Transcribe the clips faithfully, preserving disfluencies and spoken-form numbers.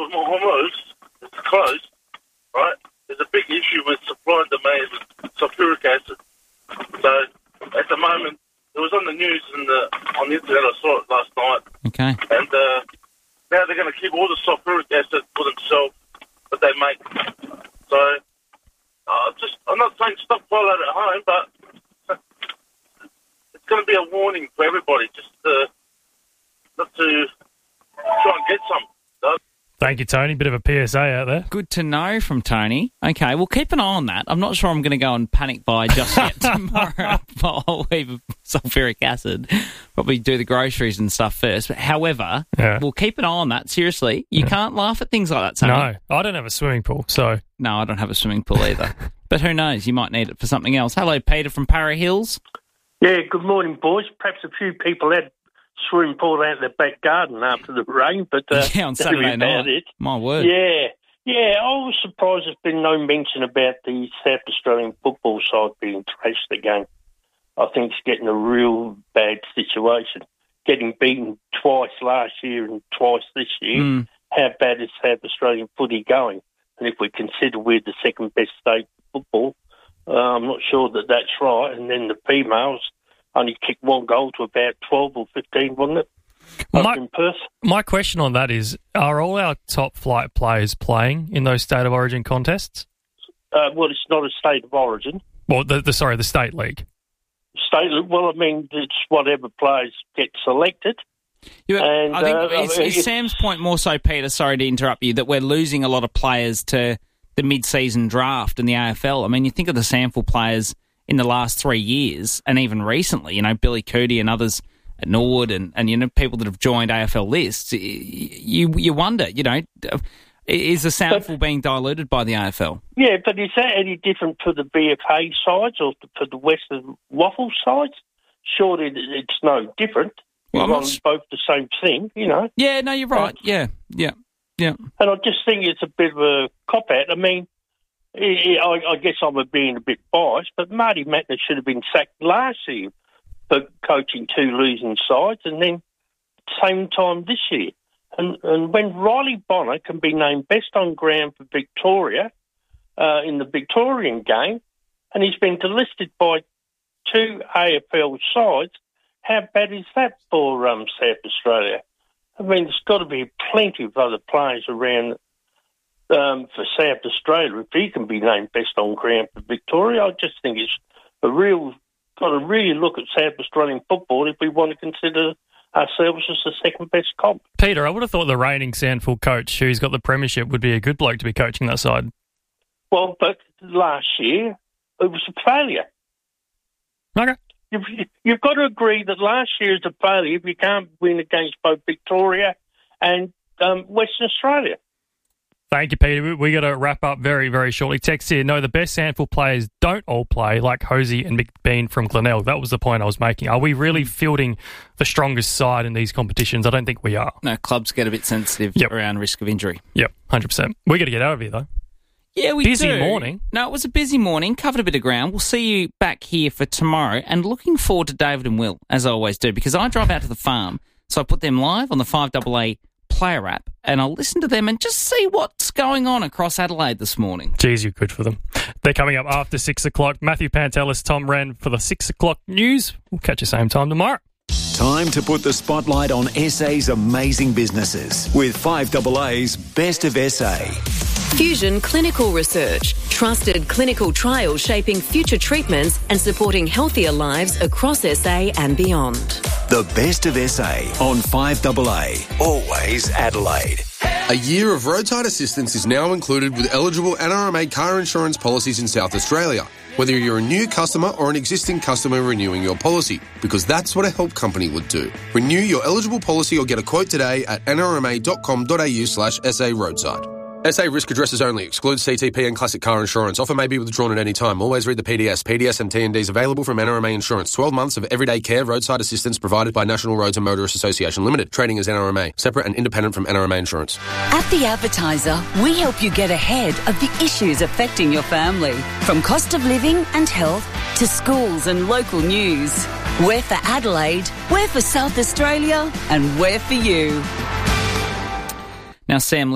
Hormuz is closed, right, there's a big issue with supply and demand with sulfuric acid. So at the moment, it was on the news and the, on the internet. I saw it last night. Okay. And uh, now they're going to keep all the sulfuric acid for themselves that they make. So uh, just, I'm not saying stockpile it at home, but it's going to be a warning for everybody, just uh, not to try and get some. So. Thank you, Tony. Bit of a P S A out there. Good to know from Tony. Okay, we'll keep an eye on that. I'm not sure I'm going to go and panic buy just yet tomorrow. I'll leave sulfuric acid. Probably do the groceries and stuff first. But however, yeah. we'll keep an eye on that. Seriously, you yeah. can't laugh at things like that, Tony. No, I don't have a swimming pool, so... No, I don't have a swimming pool either. But who knows? You might need it for something else. Hello, Peter from Para Hills. Yeah, good morning, boys. Perhaps a few people had swimming pool out in their back garden after the rain, but uh, yeah, on Saturday night. It. My word. Yeah, yeah. I was surprised there's been no mention about the South Australian football side being trashed again. I think it's getting a real bad situation. Getting beaten twice last year and twice this year. Mm. How bad is South Australian footy going? And if we consider we're the second best state for football, uh, I'm not sure that that's right. And then the females only kicked one goal to about twelve or fifteen, wasn't it? Well, my, in Perth. My question on that is, are all our top flight players playing in those State of Origin contests? Uh, well, it's not a State of Origin. Well, the, the sorry, the State League. State League, well, I mean, it's whatever players get selected. Yeah, and, I think uh, is, is Sam's point more so, Peter, sorry to interrupt you, that we're losing a lot of players to the mid-season draft in the A F L. I mean, you think of the sample players in the last three years, and even recently, you know, Billy Cootie and others at Norwood, and, and you know, people that have joined A F L lists. You you wonder, you know, is the sample but, being diluted by the A F L? Yeah, but is that any different for the B F A sides or for the Western Waffle sides? Surely it's no different. Well, We're on not... both the same thing, you know. Yeah, no, you're right. Yeah, yeah, yeah. And I just think it's a bit of a cop-out. I mean, I, I guess I'm being a bit biased, but Marty Mattner should have been sacked last year for coaching two losing sides, and then same time this year. And, and when Riley Bonner can be named best on ground for Victoria uh, in the Victorian game, and he's been delisted by two A F L sides, how bad is that for um, South Australia? I mean, there's got to be plenty of other players around um, for South Australia. If he can be named best on ground for Victoria, I just think it's a real, got to really look at South Australian football if we want to consider ourselves as the second best comp. Peter, I would have thought the reigning Sandford coach, who's got the premiership, would be a good bloke to be coaching that side. Well, but last year, it was a failure. Okay. You've, you've got to agree that last year is a failure if you can't win against both Victoria and um, Western Australia. Thank you, Peter. We, we got to wrap up very, very shortly. Text here, no, the best Sandford players don't all play like Hosey and McBean from Glenelg. That was the point I was making. Are we really fielding the strongest side in these competitions? I don't think we are. No, clubs get a bit sensitive yep. around risk of injury. Yep, one hundred percent. We got to get out of here, though. Yeah, we busy do. Busy morning. No, it was a busy morning. Covered a bit of ground. We'll see you back here for tomorrow. And looking forward to David and Will, as I always do, because I drive out to the farm. So I put them live on the five A A player app, and I'll listen to them and just see what's going on across Adelaide this morning. Geez, you're good for them. They're coming up after six o'clock. Matthew Pantelis, Tom Wren for the six o'clock news. We'll catch you same time tomorrow. Time to put the spotlight on S A's amazing businesses with five A A's Best of S A. Fusion Clinical Research. Trusted clinical trials shaping future treatments and supporting healthier lives across S A and beyond. The Best of S A on five A A. Always Adelaide. A year of roadside assistance is now included with eligible N R M A car insurance policies in South Australia, whether you're a new customer or an existing customer renewing your policy, because that's what a help company would do. Renew your eligible policy or get a quote today at n r m a dot com dot a u slash s a roadside. S A risk addresses only. Excludes C T P and classic car insurance. Offer may be withdrawn at any time. Always read the P D S. P D S and T and Ds available from N R M A Insurance. twelve months of everyday care roadside assistance provided by National Roads and Motorists Association Limited. Trading as N R M A. Separate and independent from N R M A Insurance. At The Advertiser, we help you get ahead of the issues affecting your family. From cost of living and health to schools and local news. We're for Adelaide, we're for South Australia, and we're for you. Now, Sam, listen.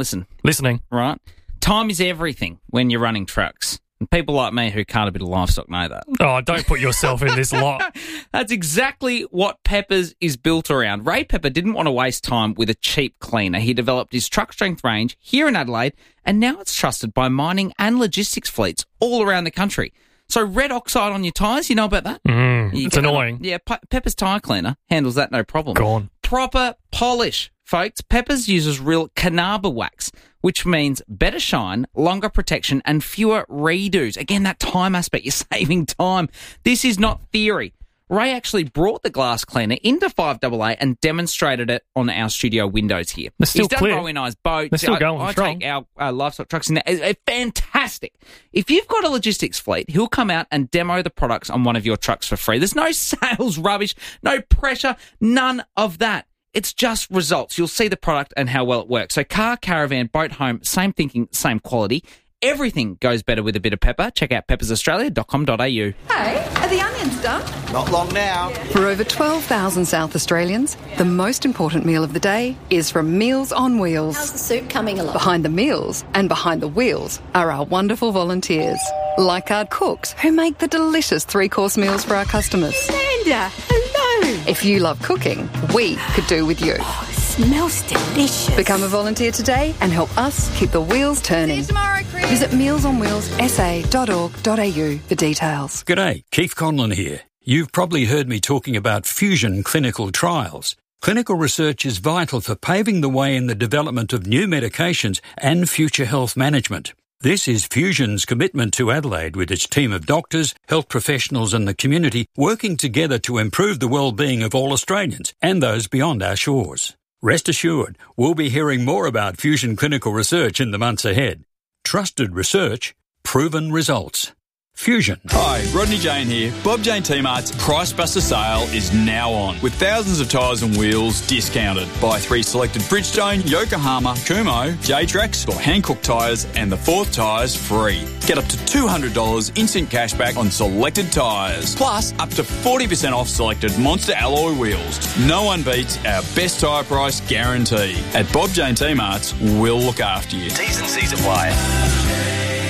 Listening. right? Time is everything when you're running trucks. And people like me who can't a bit of livestock know that. Oh, don't put yourself in this lot. That's exactly what Peppers is built around. Ray Pepper didn't want to waste time with a cheap cleaner. He developed his truck strength range here in Adelaide, and now it's trusted by mining and logistics fleets all around the country. So red oxide on your tyres, you know about that? Mm, it's can- annoying. Yeah, Pe- Pepper's tyre cleaner handles that no problem. Gone. Proper polish, folks. Peppers uses real Canaba wax, which means better shine, longer protection, and fewer redos. Again, that time aspect, you're saving time. This is not theory. Ray actually brought the glass cleaner into five A A and demonstrated it on our studio windows here. They're still He's done clear. Rowie and I's boats. They're still I, going I strong. take our uh, livestock trucks in there. It's, it's fantastic. If you've got a logistics fleet, he'll come out and demo the products on one of your trucks for free. There's no sales rubbish, no pressure, none of that. It's just results. You'll see the product and how well it works. So car, caravan, boat, home, same thinking, same quality. Everything goes better with a bit of pepper. Check out peppers australia dot com dot a u. Hey, are the onions done? Not long now. For over twelve thousand South Australians, the most important meal of the day is from Meals on Wheels. How's the soup coming along? Behind the meals and behind the wheels are our wonderful volunteers, like our cooks who make the delicious three-course meals for our customers. Amanda, hello. If you love cooking, we could do with you. Oh, it smells delicious. Become a volunteer today and help us keep the wheels turning. See you tomorrow, Chris. Visit meals on wheels s a dot org dot a u for details. G'day, Keith Conlon here. You've probably heard me talking about fusion clinical trials. Clinical research is vital for paving the way in the development of new medications and future health management. This is Fusion's commitment to Adelaide with its team of doctors, health professionals and the community working together to improve the well-being of all Australians and those beyond our shores. Rest assured, we'll be hearing more about Fusion clinical research in the months ahead. Trusted research, proven results. Fusion. Hi, Rodney Jane here. Bob Jane T-Mart's Price Buster sale is now on, with thousands of tyres and wheels discounted. Buy three selected Bridgestone, Yokohama, Kumho, J-Trax or Hankook tyres and the fourth tyres free. Get up to two hundred dollars instant cash back on selected tyres. Plus, up to forty percent off selected Monster alloy wheels. No one beats our best tyre price guarantee. At Bob Jane T-Mart's, we'll look after you. T's and C's apply.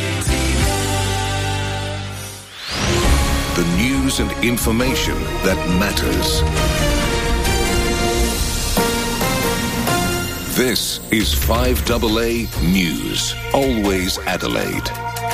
The news and information that matters. This is five A A News. Always Adelaide.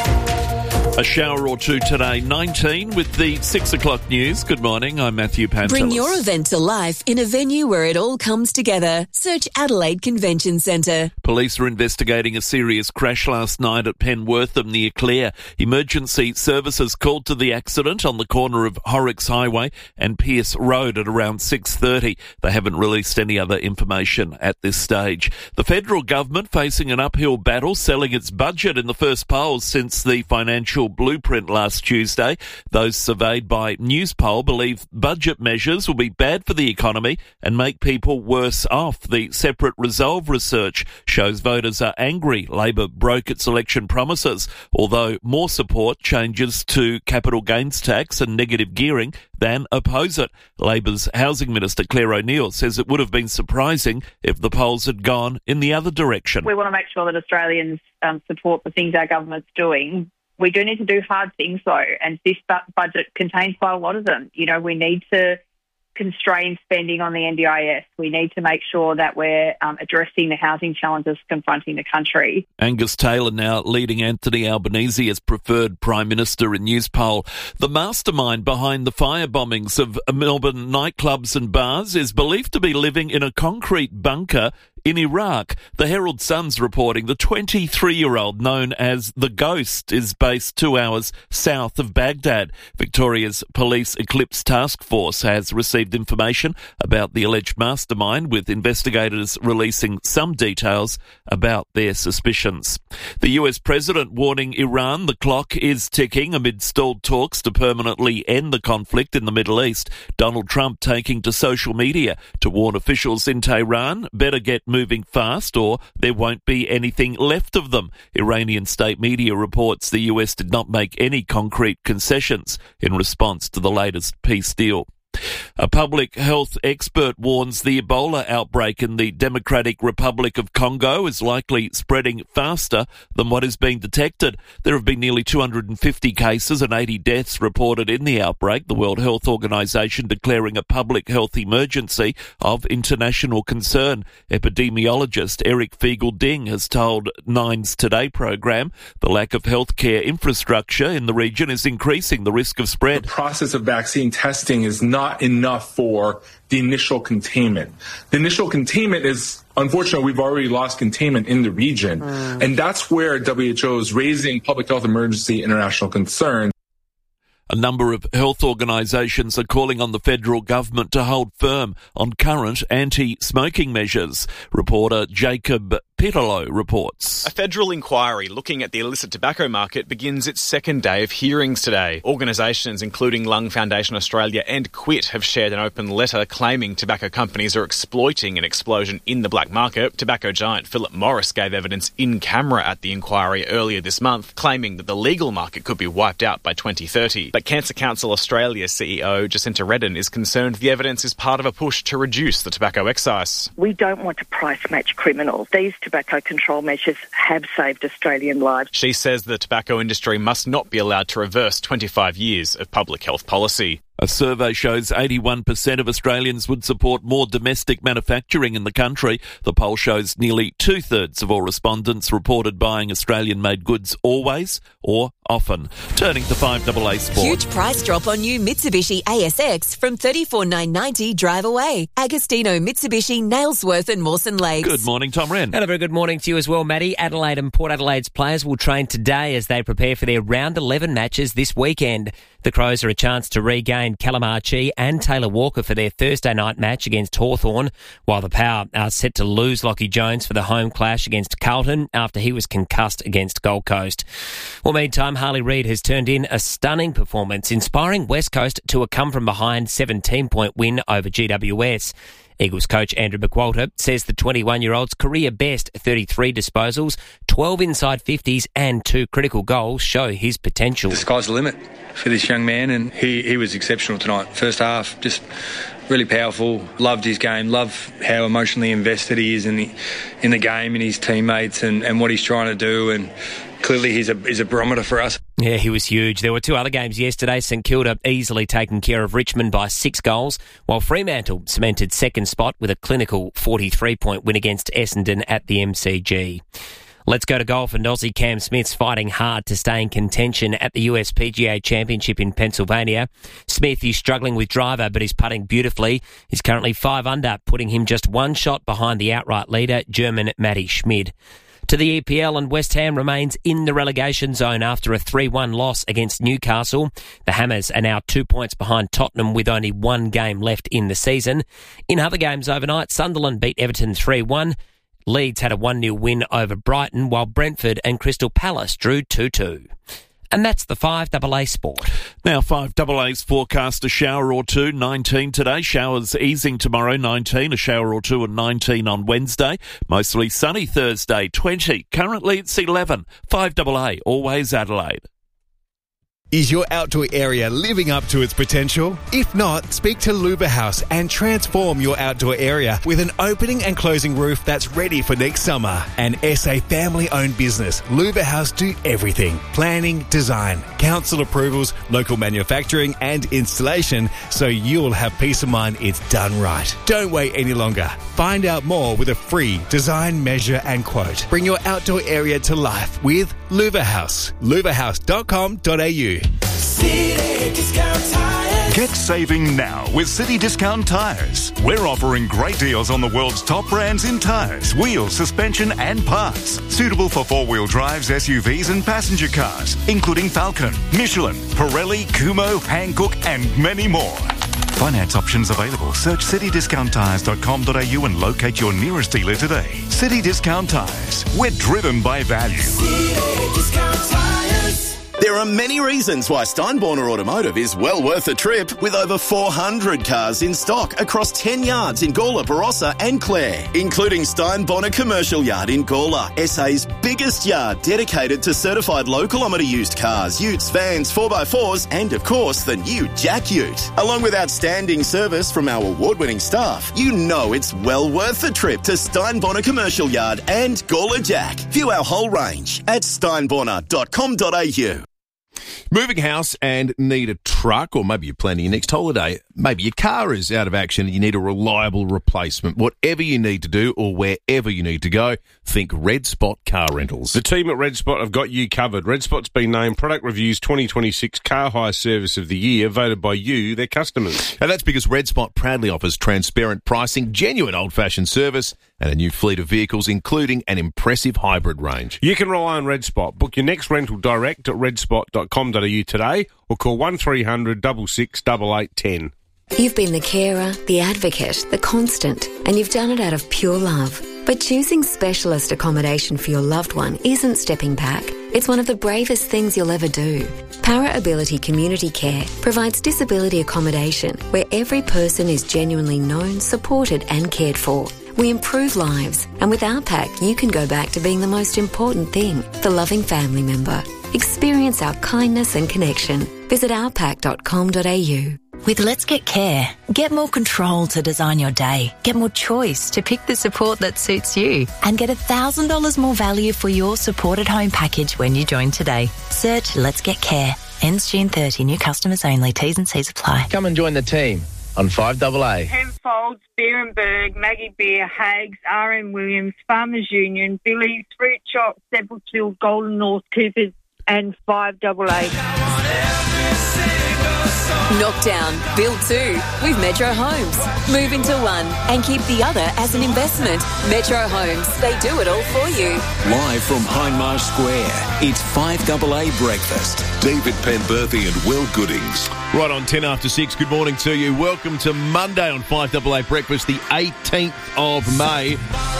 A shower or two today, nineteen with the six o'clock news. Good morning, I'm Matthew Pantelis. Bring your event to life in a venue where it all comes together. Search Adelaide Convention Centre. Police are investigating a serious crash last night at Penwortham near Clare. Emergency services called to the accident on the corner of Horrocks Highway and Pierce Road at around six thirty. They haven't released any other information at this stage. The federal government facing an uphill battle selling its budget in the first polls since the financial blueprint last Tuesday. Those surveyed by Newspoll believe budget measures will be bad for the economy and make people worse off. The Separate Resolve research shows voters are angry Labor broke its election promises, although more support changes to capital gains tax and negative gearing than oppose it. Labor's Housing Minister Claire O'Neil says it would have been surprising if the polls had gone in the other direction. We want to make sure that Australians um, support the things our government's doing. We do need to do hard things, though, and this bu- budget contains quite a lot of them. You know, we need to constrain spending on the N D I S. We need to make sure that we're um, addressing the housing challenges confronting the country. Angus Taylor now leading Anthony Albanese as preferred Prime Minister in Newspoll. The mastermind behind the fire bombings of Melbourne nightclubs and bars is believed to be living in a concrete bunker in Iraq. The Herald Sun's reporting the twenty-three-year-old known as The Ghost is based two hours south of Baghdad. Victoria's Police Eclipse Task Force has received information about the alleged mastermind, with investigators releasing some details about their suspicions. The U S president warning Iran the clock is ticking amid stalled talks to permanently end the conflict in the Middle East. Donald Trump taking to social media to warn officials in Tehran better get moving fast or there won't be anything left of them. Iranian state media reports the U S did not make any concrete concessions in response to the latest peace deal. A public health expert warns the Ebola outbreak in the Democratic Republic of Congo is likely spreading faster than what is being detected. There have been nearly two hundred fifty cases and eighty deaths reported in the outbreak, the World Health Organization declaring a public health emergency of international concern. Epidemiologist Eric Fiegel-Ding has told Nine's Today program the lack of healthcare infrastructure in the region is increasing the risk of spread. The process of vaccine testing is not enough for the initial containment. The initial containment is, unfortunately, we've already lost containment in the region. Mm. And that's where W H O is raising public health emergency international concern. A number of health organisations are calling on the federal government to hold firm on current anti-smoking measures. Reporter Jacob Pitolo reports. A federal inquiry looking at the illicit tobacco market begins its second day of hearings today. Organisations including Lung Foundation Australia and Quit have shared an open letter claiming tobacco companies are exploiting an explosion in the black market. Tobacco giant Philip Morris gave evidence in camera at the inquiry earlier this month, claiming that the legal market could be wiped out by twenty thirty. But Cancer Council Australia C E O Jacinta Redden is concerned the evidence is part of a push to reduce the tobacco excise. We don't want to price match criminals. These tobacco control measures have saved Australian lives. She says the tobacco industry must not be allowed to reverse twenty-five years of public health policy. A survey shows eighty-one percent of Australians would support more domestic manufacturing in the country. The poll shows nearly two-thirds of all respondents reported buying Australian-made goods always or often. Turning to five A A Sport. Huge price drop on new Mitsubishi A S X from thirty-four thousand nine hundred ninety dollars drive away. Agostino Mitsubishi, Nailsworth and Mawson Lakes. Good morning, Tom Wren. And a very good morning to you as well, Matty. Adelaide and Port Adelaide's players will train today as they prepare for their round eleven matches this weekend. The Crows are a chance to regain Callum Archie and Taylor Walker for their Thursday night match against Hawthorn, while the Power are set to lose Lockie Jones for the home clash against Carlton after he was concussed against Gold Coast. Well, meantime, Harley Reid has turned in a stunning performance, inspiring West Coast to a come-from-behind seventeen-point win over G W S. Eagles coach Andrew McWalter says the twenty-one-year-old's career best thirty-three disposals, twelve inside fifties and two critical goals show his potential. The sky's the limit for this young man, and he, he was exceptional tonight. First half, just really powerful, loved his game, loved how emotionally invested he is in the in the game and his teammates and, and what he's trying to do, and clearly he's a, he's a barometer for us. Yeah, he was huge. There were two other games yesterday. St Kilda easily taking care of Richmond by six goals, while Fremantle cemented second spot with a clinical forty-three-point win against Essendon at the M C G. Let's go to golf, and Aussie Cam Smith's fighting hard to stay in contention at the U S P G A Championship in Pennsylvania. Smith is struggling with driver, but he's putting beautifully. He's currently five under, putting him just one shot behind the outright leader, German Matty Schmid. To the E P L, and West Ham remains in the relegation zone after a three one loss against Newcastle. The Hammers are now two points behind Tottenham with only one game left in the season. In other games overnight, Sunderland beat Everton three one. Leeds had a one nil win over Brighton, while Brentford and Crystal Palace drew two two. And that's the five A A Sport. Now, five A A's forecast a shower or two, nineteen today. Showers easing tomorrow, nineteen. A shower or two and nineteen on Wednesday. Mostly sunny Thursday, twenty. Currently it's eleven. five A A, always Adelaide. Is your outdoor area living up to its potential? If not, speak to Luba House and transform your outdoor area with an opening and closing roof that's ready for next summer. An S A family-owned business, Luba House do everything. Planning, design, council approvals, local manufacturing and installation, so you'll have peace of mind it's done right. Don't wait any longer. Find out more with a free design, measure and quote. Bring your outdoor area to life with Luba House. luva house dot com dot a u. City Discount Tires. Get saving now with City Discount Tires. We're offering great deals on the world's top brands in tires, wheels, suspension and parts. Suitable for four-wheel drives, S U Vs and passenger cars, including Falcon, Michelin, Pirelli, Kumho, Hankook and many more. Finance options available. Search city discount tires dot com dot a u and locate your nearest dealer today. City Discount Tires. We're driven by value. City Discount Tires. There There are many reasons why Steinborner Automotive is well worth a trip, with over four hundred cars in stock across ten yards in Gawler, Barossa and Clare, including Steinborner Commercial Yard in Gawler, S A's biggest yard dedicated to certified low-kilometre used cars, utes, vans, four by fours and, of course, the new Jack Ute. Along with outstanding service from our award-winning staff, you know it's well worth the trip to Steinborner Commercial Yard and Gawler Jack. View our whole range at steinborner dot com dot a u. Moving house and need a truck, or maybe you're planning your next holiday. Maybe your car is out of action and you need a reliable replacement. Whatever you need to do or wherever you need to go, think Red Spot Car Rentals. The team at Red Spot have got you covered. Red Spot's been named Product Review's twenty twenty-six Car Hire Service of the Year, voted by you, their customers. And that's because Red Spot proudly offers transparent pricing, genuine old-fashioned service, and a new fleet of vehicles, including an impressive hybrid range. You can rely on Red Spot. Book your next rental direct at red spot dot com dot a u today or call one three hundred, six six, eight eight one zero. You've been the carer, the advocate, the constant, and you've done it out of pure love. But choosing specialist accommodation for your loved one isn't stepping back. It's one of the bravest things you'll ever do. Para Ability Community Care provides disability accommodation where every person is genuinely known, supported and cared for. We improve lives, and with our pack, you can go back to being the most important thing, the loving family member. Experience our kindness and connection. Visit our pack dot com dot a u. With Let's Get Care, get more control to design your day, get more choice to pick the support that suits you, and get one thousand dollars more value for your supported home package when you join today. Search Let's Get Care. Ends June thirtieth. New customers only. T's and C's apply. Come and join the team on five A A. Penfolds, Beerenberg, Maggie Beer, Hagues, R M Williams, Farmers Union, Billy's, Fruit Shop, Sepulchre, Golden North, Coopers and five A A. Knock down, build two with Metro Homes. Move into one and keep the other as an investment. Metro Homes, they do it all for you. Live from Hindmarsh Square, it's five A A Breakfast. David Penberthy and Will Goodings. Right on ten after six, good morning to you. Welcome to Monday on five A A Breakfast, the eighteenth of May.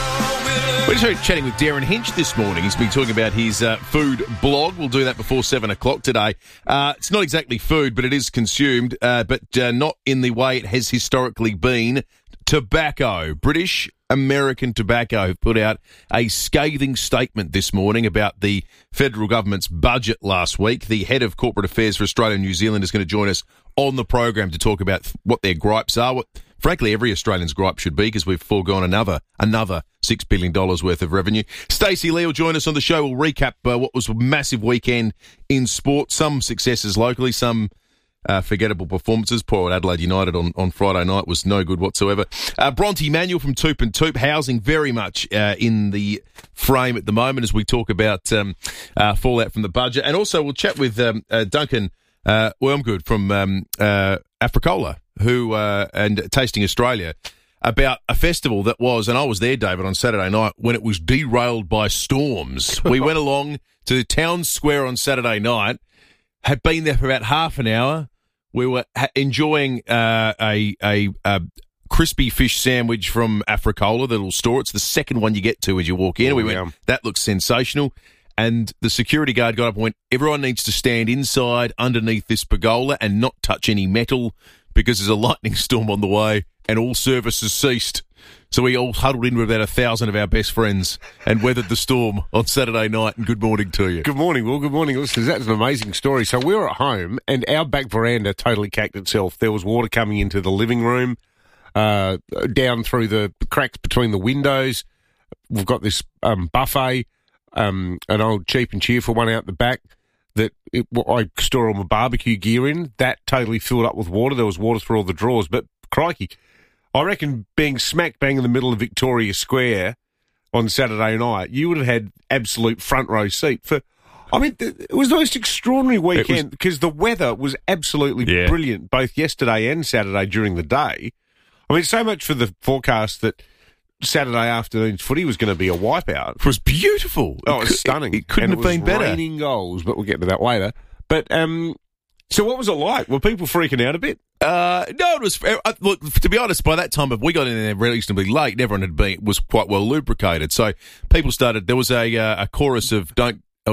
We're just chatting with Darren Hinch this morning. He's been talking about his uh, food blog. We'll do that before seven o'clock today. Uh, it's not exactly food, but it is consumed, uh, but uh, not in the way it has historically been. Tobacco. British American Tobacco have put out a scathing statement this morning about the federal government's budget last week. The head of corporate affairs for Australia and New Zealand is going to join us on the program to talk about what their gripes are, what frankly every Australian's gripe should be, because we've foregone another another six billion dollars worth of revenue. Stacey Lee will join us on the show. We'll recap uh, what was a massive weekend in sport, some successes locally, some uh, forgettable performances. Poor old Adelaide United on, on Friday night was no good whatsoever. Uh, Bronte Manuel from Toop and Toop, housing very much uh, in the frame at the moment as we talk about um, uh, fallout from the budget. And also we'll chat with um, uh, Duncan uh, Wormgood from um, uh, Africola, who uh, and Tasting Australia, about a festival that was, and I was there, David, on Saturday night when it was derailed by storms. We went along to Town Square on Saturday night, had been there for about half an hour. We were ha- enjoying uh, a, a a crispy fish sandwich from Africola, the little store. It's the second one you get to as you walk in. Oh, we went, yeah. That looks sensational. And the security guard got up and went, everyone needs to stand inside underneath this pergola and not touch any metal because there's a lightning storm on the way and all service has ceased. So we all huddled in with about a thousand of our best friends and weathered the storm on Saturday night. And good morning to you. Good morning, Will. Good morning, listeners. That's an amazing story. So we were at home and our back veranda totally cacked itself. There was water coming into the living room, uh, down through the cracks between the windows. We've got this um, buffet, um, an old cheap and cheerful one out the back that it, what I store all my barbecue gear in. That totally filled up with water. There was water through all the drawers. But crikey, I reckon being smack bang in the middle of Victoria Square on Saturday night, you would have had absolute front row seat for. I mean, it was the most extraordinary weekend because the weather was absolutely Yeah. brilliant both yesterday and Saturday during the day. I mean, so much for the forecast that Saturday afternoon's footy was going to be a wipeout. It was beautiful. Oh, it was It cou- stunning. It, it couldn't And have been was better. Raining goals, but we'll get to that later. But um, so what was it like? Were people freaking out a bit? Uh, no, it was. Uh, look, to be honest, by that time, we got in there reasonably late. And everyone had been was quite well lubricated, so people started. There was a uh, a chorus of "Don't." Oh,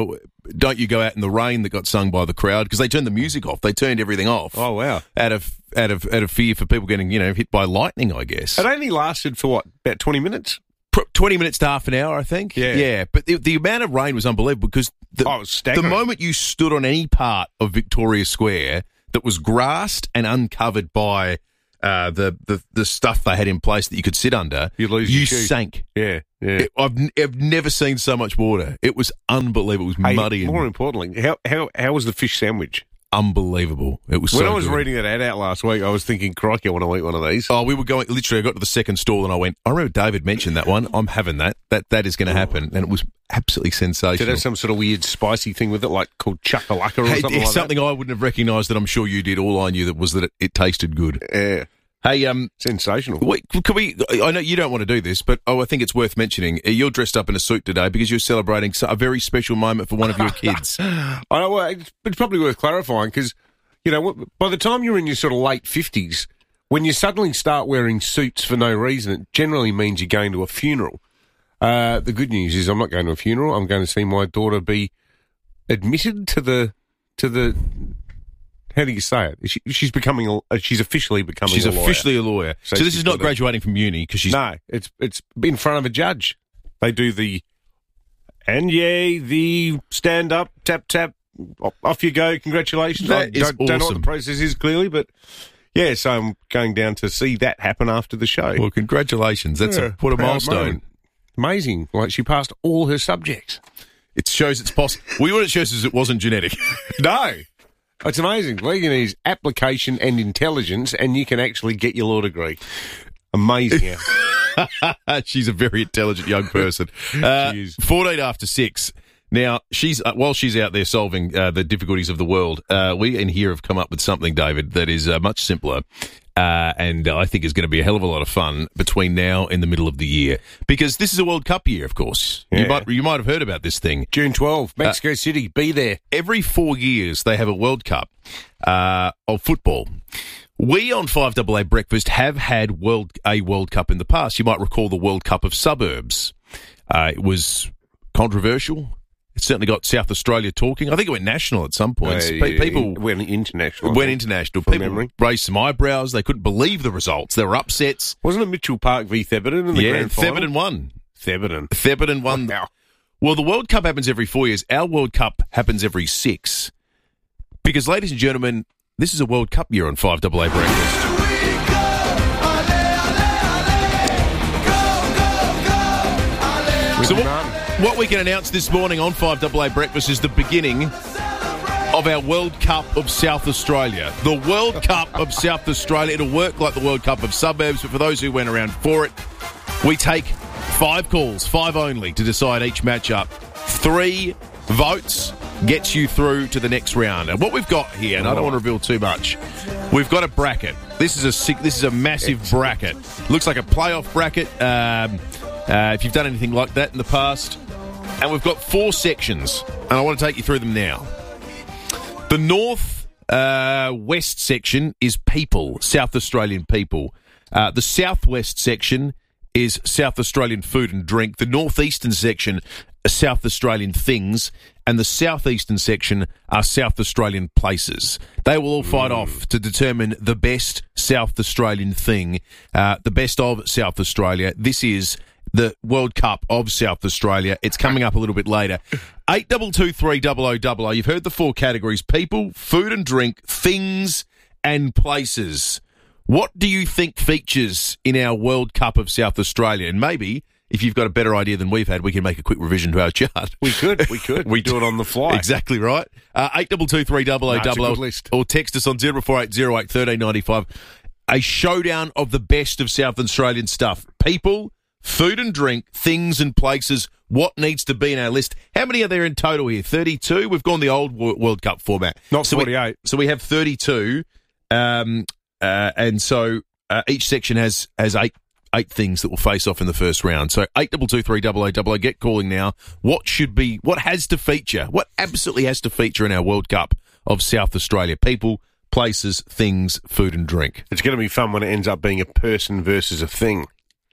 Don't You Go Out in the Rain that got sung by the crowd because they turned the music off. They turned everything off. Oh, wow. Out of out of out of fear for people getting, you know, hit by lightning, I guess. It only lasted for what, about twenty minutes? twenty minutes to half an hour, I think. Yeah. Yeah. But the, the amount of rain was unbelievable because the, oh, it was the staggering. moment you stood on any part of Victoria Square that was grassed and uncovered by uh, the, the the stuff they had in place that you could sit under, you lose you your shoes. sank. Yeah, yeah. It, I've, n- I've never seen so much water. It was unbelievable. It was Hey, muddy. more and importantly, how, how how was the fish sandwich? Unbelievable. It was when so I was good. reading that ad out last week, I was thinking, crikey, I want to eat one of these. Oh, we were going, literally, I got to the second stall and I went, I remember David mentioned that one. I'm having that. That That is going to happen. And it was absolutely sensational. Did it have some sort of weird spicy thing with it, like called chakalaka or Hey, something like something I wouldn't have recognised that I'm sure you did. All I knew that was that it, it tasted good. Yeah. Hey, um, sensational. Wait, can we? I know you don't want to do this, but oh, I think it's worth mentioning. You're dressed up in a suit today because you're celebrating a very special moment for one of your kids. I know. Well, it's, it's probably worth clarifying because, you know, by the time you're in your sort of late fifties, when you suddenly start wearing suits for no reason, it generally means you're going to a funeral. Uh, the good news is I'm not going to a funeral. I'm going to see my daughter be admitted to the to the. How do you say it? She, she's becoming. A, she's officially becoming. She's a lawyer. officially a lawyer. So, so this is not graduating from uni because she's no. It's it's in front of a judge. They do the and yay the stand up tap tap off you go. Congratulations. That I is don't, don't know what awesome. the process is clearly, but yeah. So I'm going down to see that happen after the show. Well, congratulations. That's yeah, a, what a proud milestone. moment. Amazing. Like she passed all her subjects. It shows it's possible. Well, what it shows is it wasn't genetic. No. It's amazing. All you need is application and intelligence, and you can actually get your law degree. Amazing. She's a very intelligent young person. Uh, fourteen after six. Now, she's uh, while she's out there solving uh, the difficulties of the world, uh, we in here have come up with something, David, that is uh, much simpler. Uh, and I think is going to be a hell of a lot of fun between now and the middle of the year. Because this is a World Cup year, of course. Yeah. You might you might have heard about this thing. June twelfth, Mexico uh, City, be there. Every four years, they have a World Cup uh, of football. We on five A A Breakfast have had world a World Cup in the past. You might recall the World Cup of Suburbs. Uh, it was controversial. It certainly got South Australia talking. I think it went national at some points. Uh, People went international. Went international. From People memory. raised some eyebrows. They couldn't believe the results. There were upsets. Wasn't it Mitchell Park v Thebarton in the yeah, grand final? Thebarton won. Thebarton. Thebarton won. Wow. Well, the World Cup happens every four years. Our World Cup happens every six. Because, ladies and gentlemen, this is a World Cup year on five A A Breakfast. So what, what we can announce this morning on five A A Breakfast is the beginning of our World Cup of South Australia. The World Cup of South Australia. It'll work like the World Cup of Suburbs, but for those who went around for it, we take five calls, five only, to decide each matchup. Three votes gets you through to the next round. And what we've got here, and I don't want to reveal too much, we've got a bracket. This is a sick, this is a massive bracket. Looks like a playoff bracket. Um, uh, if you've done anything like that in the past. And we've got four sections, and I want to take you through them now. The north uh, west section is people, South Australian people. Uh, the southwest section is South Australian food and drink. The northeastern section are South Australian things, and the southeastern section are South Australian places. They will all fight mm. off to determine the best South Australian thing, uh, the best of South Australia. This is the World Cup of South Australia. It's coming up a little bit later. eight two two three double oh double oh. You've heard the four categories: people, food and drink, things, and places. What do you think features in our World Cup of South Australia? And maybe, if you've got a better idea than we've had, we can make a quick revision to our chart. We could, we could. we do it on the fly. Exactly right. Uh, eight two two three double oh double oh. Or text us on zero four eight zero eight one three nine five. A showdown of the best of South Australian stuff. People, food and drink, things and places. What needs to be in our list? How many are there in total here? thirty-two? We've gone the old World Cup format. Not so forty-eight. We, so we have thirty-two. Um, uh, and so uh, each section has, has eight eight things that will face off in the first round. So eight two two three double oh double oh. Get calling now. What should be, what has to feature? What absolutely has to feature in our World Cup of South Australia? People, places, things, food and drink. It's going to be fun when it ends up being a person versus a thing.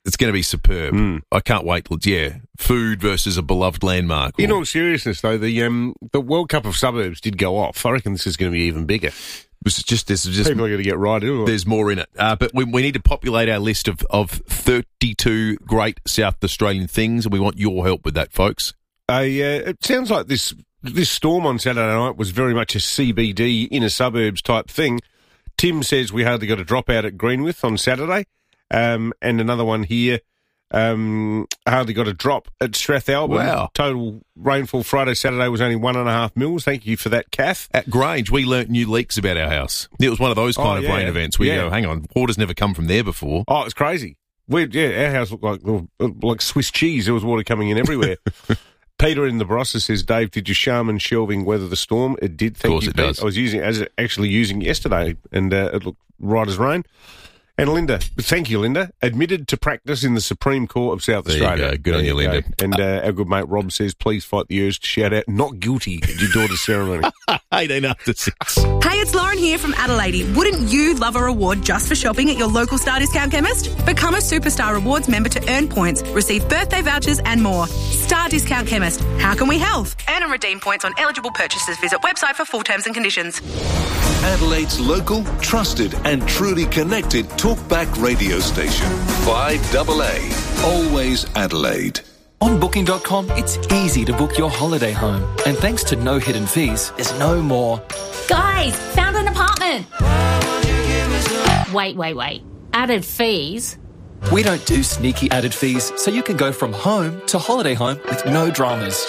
It's going to be superb. Mm. I can't wait. Till, yeah, food versus a beloved landmark. In all seriousness, though, the um, the World Cup of Suburbs did go off. I reckon this is going to be even bigger. This is just this is just people are going to get right into it. There's more in it, uh, but we, we need to populate our list of of thirty-two great South Australian things, and we want your help with that, folks. Uh, yeah, it sounds like this this storm on Saturday night was very much a C B D inner suburbs type thing. Tim says we hardly got a dropout at Greenwith on Saturday. Um, and another one here, um, hardly got a drop at Strathalbyn. Wow. Total rainfall Friday, Saturday was only one and a half mils. Thank you for that, Kath. At Grange, we learnt new leaks about our house. It was one of those kind oh, of yeah. rain events where yeah. you go, hang on, water's never come from there before. Oh, it's crazy. We, yeah, our house looked like like Swiss cheese. There was water coming in everywhere. Peter in the Barossa says, Dave, did your Charmin shelving weather the storm? It did. Thank of course you, it Pete. does. I was using as actually using it yesterday, and uh, it looked right as rain. And Linda, thank you, Linda, admitted to practice in the Supreme Court of South there Australia. You go. Good there on you, you Linda. And uh, our good mate Rob says, please fight the urge to shout out, not guilty at your daughter's ceremony. eighteen after six. Hey, it's Lauren here from Adelaide. Wouldn't you love a reward just for shopping at your local Star Discount chemist? Become a Superstar Rewards member to earn points, receive birthday vouchers and more. Star Discount Chemist. How can we help? Earn and redeem points on eligible purchases. Visit website for full terms and conditions. Adelaide's local, trusted and truly connected talkback radio station. five double A. Always Adelaide. On Booking dot com, it's easy to book your holiday home. And thanks to no hidden fees, there's no more. Guys, found an apartment. Wait, wait, wait. Added fees? We don't do sneaky added fees, so you can go from home to holiday home with no dramas.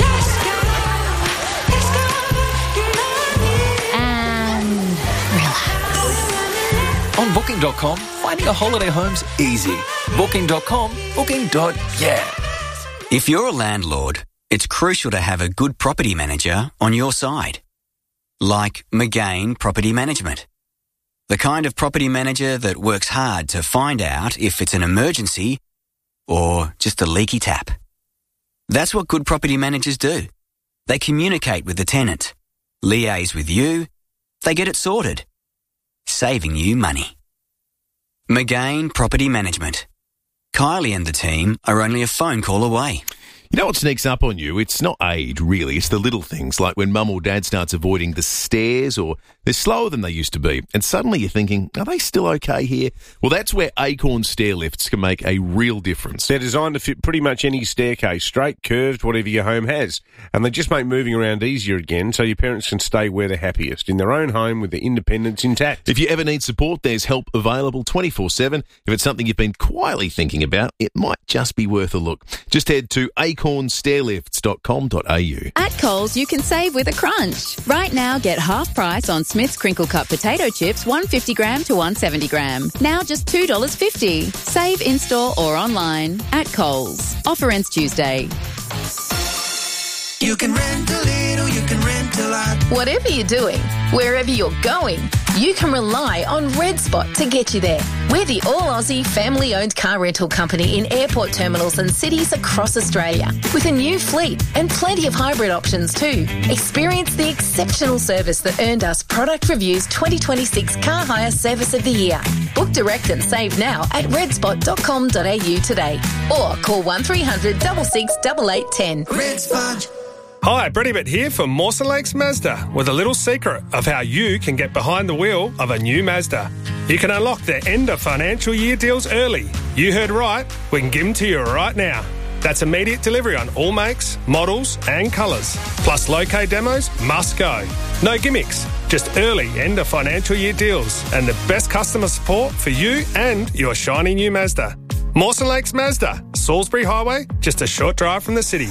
On Booking dot com, finding a holiday home's easy. Booking dot com, booking. Yeah. If you're a landlord, it's crucial to have a good property manager on your side. Like McGain Property Management. The kind of property manager that works hard to find out if it's an emergency or just a leaky tap. That's what good property managers do. They communicate with the tenant, liaise with you, they get it sorted, saving you money. McGain Property Management. Kylie and the team are only a phone call away. You know what sneaks up on you? It's not age, really. It's the little things, like when mum or dad starts avoiding the stairs, or they're slower than they used to be. And suddenly you're thinking, are they still okay here? Well, that's where Acorn stair lifts can make a real difference. They're designed to fit pretty much any staircase, straight, curved, whatever your home has. And they just make moving around easier again, so your parents can stay where they're happiest, in their own home with their independence intact. If you ever need support, there's help available twenty-four seven. If it's something you've been quietly thinking about, it might just be worth a look. Just head to acorn stair lifts dot com dot a u. At Coles, you can save with a crunch. Right now, get half price on Smith's Crinkle Cut potato chips, one hundred fifty gram to one hundred seventy gram. Now just two dollars fifty. Save in-store or online at Coles. Offer ends Tuesday. You can rent a little, you can rent a lot. Whatever you're doing, wherever you're going, you can rely on Red Spot to get you there. We're the all-Aussie, family-owned car rental company in airport terminals and cities across Australia, with a new fleet and plenty of hybrid options too. Experience the exceptional service that earned us Product Review's twenty twenty-six Car Hire Service of the Year. Book direct and save now at red spot dot com dot a u today, or call one three hundred, six six, eight eight one zero. Red Spot. Hi, Brett Ibbott here from Mawson Lakes Mazda with a little secret of how you can get behind the wheel of a new Mazda. You can unlock the end of financial year deals early. You heard right, we can give them to you right now. That's immediate delivery on all makes, models and colours. Plus low-K demos must go. No gimmicks, just early end of financial year deals and the best customer support for you and your shiny new Mazda. Mawson Lakes Mazda, Salisbury Highway, just a short drive from the city.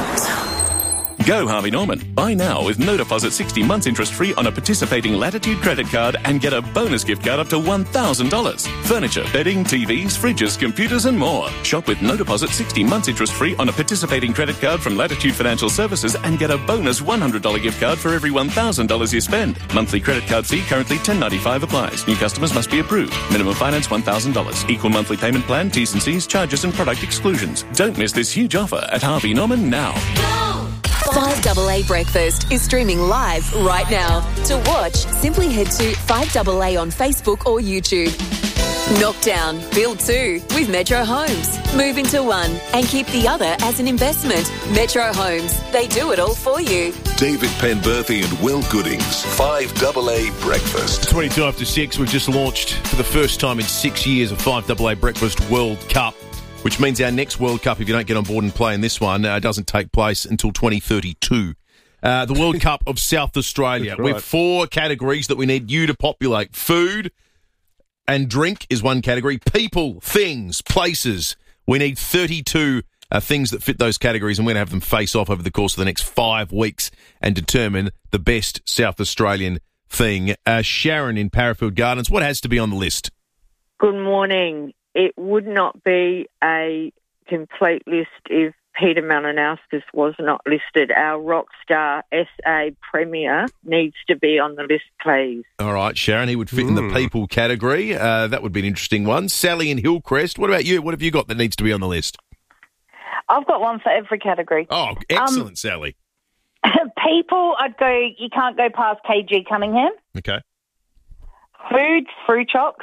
Go Harvey Norman. Buy now with no deposit sixty months interest free on a participating Latitude credit card and get a bonus gift card up to one thousand dollars. Furniture, bedding, T Vs, fridges, computers and more. Shop with no deposit sixty months interest free on a participating credit card from Latitude Financial Services and get a bonus one hundred dollars gift card for every one thousand dollars you spend. Monthly credit card fee currently ten dollars and ninety-five cents applies. New customers must be approved. Minimum finance one thousand dollars. Equal monthly payment plan, T's and C's, charges and product exclusions. Don't miss this huge offer at Harvey Norman now. five double A Breakfast is streaming live right now. To watch, simply head to five double A on Facebook or YouTube. Knockdown, build two with Metro Homes. Move into one and keep the other as an investment. Metro Homes, they do it all for you. David Penberthy and Will Goodings, five double A Breakfast. twenty-two after six, we've just launched for the first time in six years a five double A Breakfast World Cup, which means our next World Cup, if you don't get on board and play in this one, uh, doesn't take place until twenty thirty-two. Uh, the World Cup of South Australia. That's right. With four categories that we need you to populate. Food and drink is one category. People, things, places. We need thirty-two uh, things that fit those categories, and we're going to have them face off over the course of the next five weeks and determine the best South Australian thing. Uh, Sharon in Parafield Gardens, what has to be on the list? Good morning. It would not be a complete list if Peter Malinauskas was not listed. Our Rockstar S A Premier needs to be on the list, please. All right, Sharon, he would fit mm. in the people category. Uh, that would be an interesting one. Sally in Hillcrest, what about you? What have you got that needs to be on the list? I've got one for every category. Oh, excellent, um, Sally. People, I'd go, you can't go past K G Cunningham. Okay. Food, Fruit Chocks.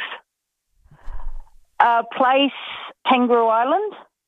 Uh, place, Kangaroo Island.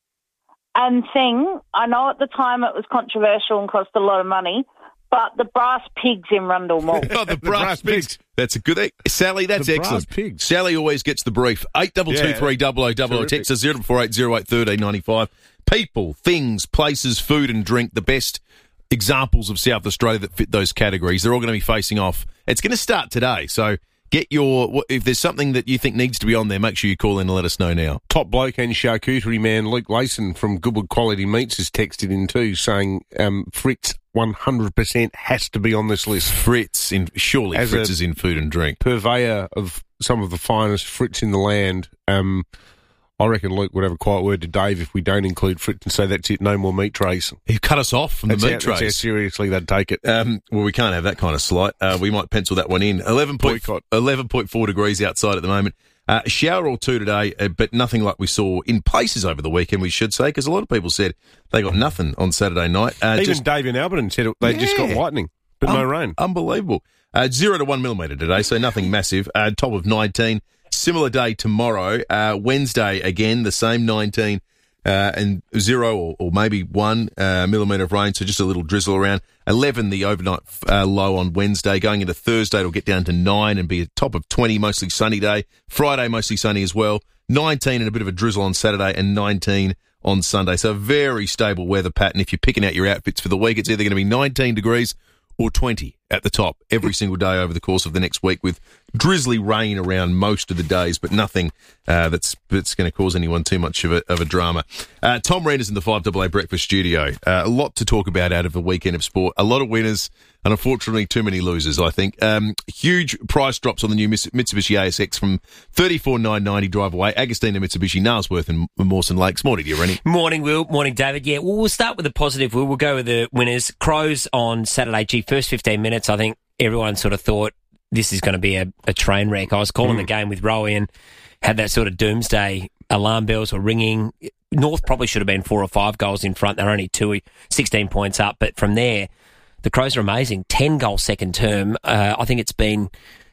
And thing, I know at the time it was controversial and cost a lot of money, but the Brass Pigs in Rundle Mall. oh, the, the Brass, brass pigs. pigs. That's a good thing. Sally, that's the excellent. Pigs. Sally always gets the brief. eight two two three double oh double oh. Text us zero four eight zero eight one three nine five. People, things, places, food and drink, the best examples of South Australia that fit those categories. They're all going to be facing off. It's going to start today, so get your, if there's something that you think needs to be on there, make sure you call in and let us know now. Top bloke and charcuterie man Luke Layson from Goodwood Quality Meats has texted in too, saying um, Fritz one hundred percent has to be on this list. Fritz, in, surely As Fritz is in food and drink. Purveyor of some of the finest Fritz in the land, um, I reckon Luke would have a quiet word to Dave if we don't include Fritz and say that's it, no more meat trays. He cut us off from that's the meat how, trays. That's how seriously they'd take it. Um, well, we can't have that kind of slight. Uh, we might pencil that one in. eleven point four degrees outside at the moment. Uh, a shower or two today, uh, but nothing like we saw in places over the weekend, we should say, because a lot of people said they got nothing on Saturday night. Uh, Even just, Dave in Alberton said they yeah. just got lightning, but um, no rain. Unbelievable. Uh, zero to one millimetre today, so nothing massive. Uh, top of nineteen. Similar day tomorrow. Uh, Wednesday, again, the same nineteen uh, and zero or, or maybe one uh, millimetre of rain, so just a little drizzle around. eleven, the overnight uh, low on Wednesday. Going into Thursday, it'll get down to nine and be a top of twenty, mostly sunny day. Friday, mostly sunny as well. nineteen and a bit of a drizzle on Saturday and nineteen on Sunday. So very stable weather pattern. If you're picking out your outfits for the week, it's either going to be nineteen degrees or twenty at the top every single day over the course of the next week, with drizzly rain around most of the days, but nothing uh, that's that's going to cause anyone too much of a, of a drama. Uh, Tom Renders in the five double A Breakfast studio. Uh, a lot to talk about out of a weekend of sport. A lot of winners and unfortunately too many losers, I think. Um, huge price drops on the new Mitsubishi A S X from thirty-four thousand nine hundred ninety drive away. Agostina Mitsubishi, Nailsworth and Mawson Lakes. Morning to you, Rennie. Morning, Will. Morning, David. Yeah, well, we'll start with the positive, Will. We'll go with the winners. Crows on Saturday. Gee, first fifteen minutes, I think everyone sort of thought this is going to be a, a train wreck. I was calling mm. the game with Rowie and had that sort of doomsday alarm bells were ringing. North probably should have been four or five goals in front. They're only two, sixteen points up. But from there, the Crows are amazing. ten goal second term. Uh, I think it's been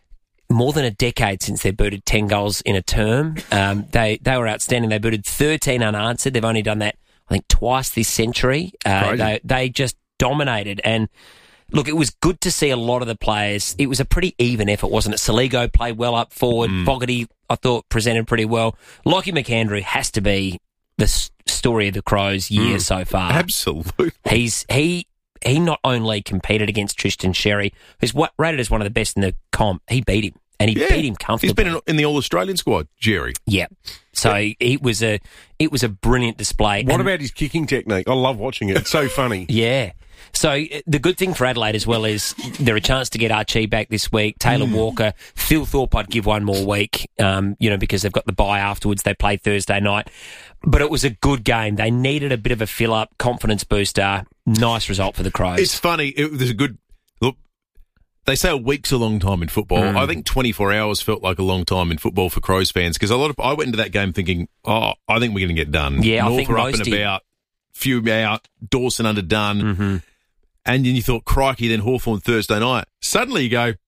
more than a decade since they booted ten goals in a term. Um, they they were outstanding. They booted thirteen unanswered. They've only done that, I think, twice this century. Uh, they they just dominated. And look, it was good to see a lot of the players. It was a pretty even effort, wasn't it? Saligo played well up forward. Mm. Fogarty, I thought, presented pretty well. Lockie McAndrew has to be the s- story of the Crows' year mm. so far. Absolutely. He's he he not only competed against Tristan Sherry, who's what, rated as one of the best in the comp. He beat him, and he yeah. beat him comfortably. He's been in the All-Australian squad, Jerry. Yeah. So yeah. it was a it was a brilliant display. What and, about his kicking technique? I love watching it. It's so funny. Yeah. So the good thing for Adelaide as well is they're a chance to get Archie back this week. Taylor mm. Walker, Phil Thorpe, I'd give one more week, um, you know, because they've got the bye afterwards. They play Thursday night. But it was a good game. They needed a bit of a fill-up, confidence booster. Nice result for the Crows. It's funny. It was a good look. They say a week's a long time in football. Mm. I think twenty-four hours felt like a long time in football for Crows fans, because a lot of I went into that game thinking, oh, I think we're going to get done. Yeah, North I think are most up and about, few out, Dawson underdone. Mm-hmm. And then you thought, crikey, then Hawthorn Thursday night. Suddenly you go,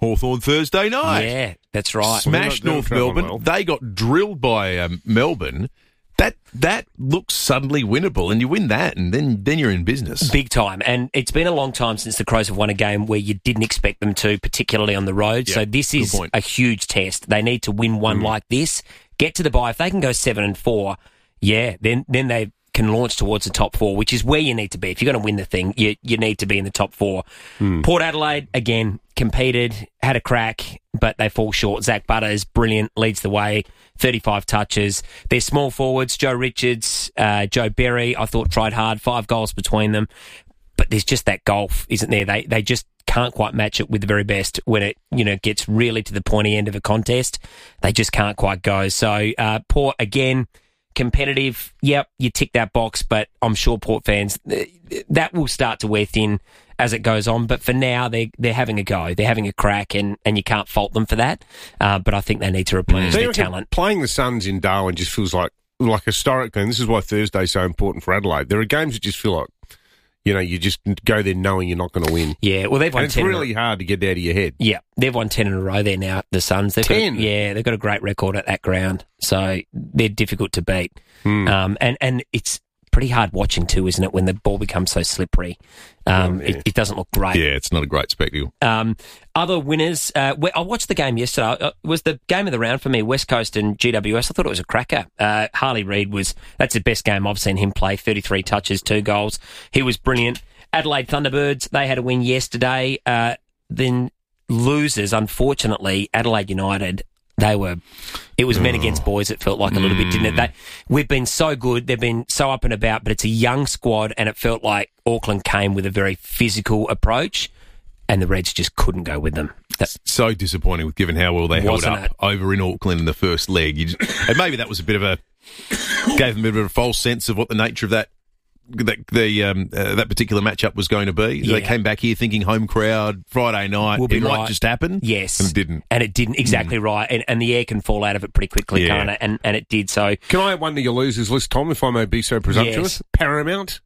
Hawthorn Thursday night. Yeah, that's right. Smashed Well, North they're not Melbourne. travelling They got drilled by um, Melbourne. That that looks suddenly winnable, and you win that, and then then you're in business. Big time. And it's been a long time since the Crows have won a game where you didn't expect them to, particularly on the road. Yeah, so this good is point. a huge test. They need to win one Mm. like this, get to the bye. If they can go seven and four, yeah, then then they can launch towards the top four, which is where you need to be. If you're going to win the thing, you you need to be in the top four. Mm. Port Adelaide, again, competed, had a crack, but they fall short. Zach Butter is brilliant, leads the way, thirty-five touches. Their small forwards, Joe Richards, uh, Joe Berry, I thought tried hard, five goals between them. But there's just that gulf, isn't there? They they just can't quite match it with the very best when it, you know, gets really to the pointy end of a contest. They just can't quite go. So uh, Port, again, competitive, yep, you tick that box, but I'm sure Port fans, that will start to wear thin as it goes on. But for now, they're, they're having a go. They're having a crack, and, and you can't fault them for that. Uh, but I think they need to replenish Do you their reckon talent. Playing the Suns in Darwin just feels like, like historically, and this is why Thursday's so important for Adelaide. There are games that just feel like, you know, you just go there knowing you're not going to win. Yeah, well, they've won and it's ten. really hard to get out of your head. Yeah, they've won ten in a row there now, the Suns. They've ten? Got, yeah, they've got a great record at that ground, so they're difficult to beat. Hmm. Um, and, and it's pretty hard watching too, isn't it, when the ball becomes so slippery? Um, Oh, yeah. it, it doesn't look great. Yeah, it's not a great spectacle. Um, other winners, uh, we- I watched the game yesterday. It was the game of the round for me, West Coast and G W S. I thought it was a cracker. Uh, Harley Reid was, that's the best game I've seen him play, thirty-three touches, two goals. He was brilliant. Adelaide Thunderbirds, they had a win yesterday. Uh, then losers, unfortunately, Adelaide United, they were, it was men against boys, it felt like a little bit, didn't it? They, we've been so good, they've been so up and about, but it's a young squad, and it felt like Auckland came with a very physical approach, and the Reds just couldn't go with them. That, So disappointing, with given how well they held Wasn't up it? over in Auckland in the first leg. You just, and maybe that was a bit of a gave them a bit of a false sense of what the nature of that that the um, uh, that particular matchup was going to be. Yeah. They came back here thinking home crowd Friday night. Will be it might right. just happen. Yes. and it didn't. And it didn't, exactly right. And, and the air can fall out of it pretty quickly, Yeah. can't it? And, and it did. So, Can I add one to your losers list, Tom, if I may be so presumptuous? Yes. Paramount.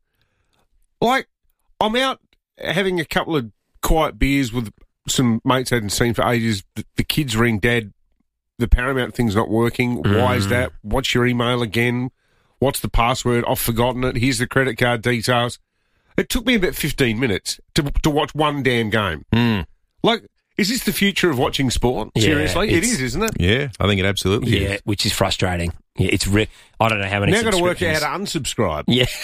Like, I'm out having a couple of quiet beers with some mates I hadn't seen for ages. The, the kids ring, Dad, the Paramount thing's not working. Why is Mm. that? What's your email again? What's the password? I've forgotten it. Here's the credit card details. It took me about fifteen minutes to to watch one damn game. Mm. Like, is this the future of watching sport? Yeah, Seriously? It it's- is, isn't it? Yeah, I think it absolutely yeah, is. which is frustrating. Yeah, it's re- I don't know how many Now got to work out subscriptions- how to unsubscribe.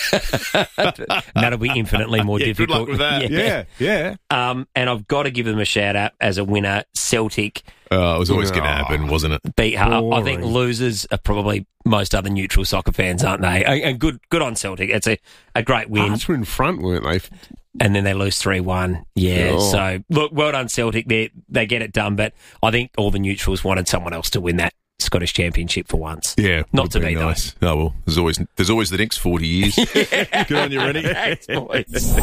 Yeah. That'll be infinitely more Yeah, good difficult. luck with that. Yeah, yeah. Um, and I've got to give them a shout out as a winner. Celtic Oh, it was always going to Oh. happen, wasn't it? beat Hull. I think Boring. losers are probably most other neutral soccer fans, aren't they? And and good good on Celtic. It's a, a great win. Hearts were in front, weren't they? And then they lose three one. Yeah, Oh. so look, well done Celtic. They they get it done, but I think all the neutrals wanted someone else to win that Scottish Championship for once. Yeah, Not would to be be, though. nice. Oh well, there's always there's always the next forty years. Good on you, Rennie. Thanks, boys.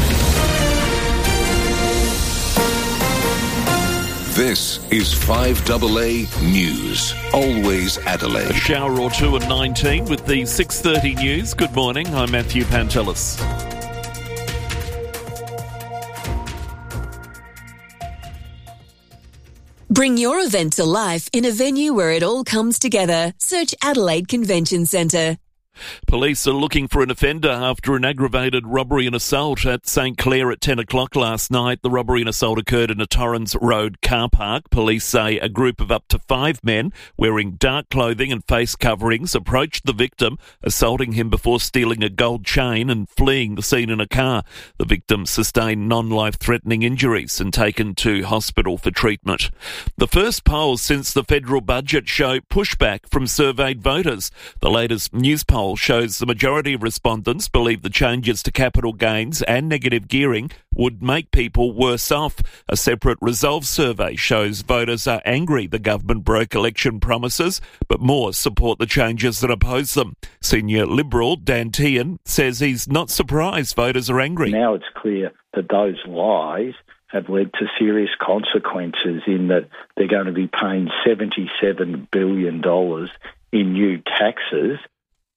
This is five A A News. Always Adelaide. A shower or two at nineteen with the six thirty news. Good morning, I'm Matthew Pantelis. Bring your event to life in a venue where it all comes together. Search Adelaide Convention Centre. Police are looking for an offender after an aggravated robbery and assault at St Clair at ten o'clock last night. The robbery and assault occurred in a Torrens Road car park. Police say a group of up to five men wearing dark clothing and face coverings approached the victim, assaulting him before stealing a gold chain and fleeing the scene in a car. The victim sustained non-life-threatening injuries and taken to hospital for treatment. The first polls since the federal budget show pushback from surveyed voters. The latest news poll shows the majority of respondents believe the changes to capital gains and negative gearing would make people worse off. A separate Resolve survey shows voters are angry the government broke election promises, but more support the changes that oppose them. Senior Liberal Dan Tehan says he's not surprised voters are angry. Now it's clear that those lies have led to serious consequences in that they're going to be paying seventy-seven billion dollars in new taxes.